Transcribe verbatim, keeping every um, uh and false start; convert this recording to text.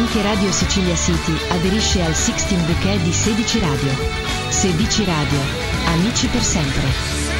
Anche Radio Sicilia City aderisce al Sixteen Bouquet di Sedici Radio. Sedici Radio. Amici per sempre.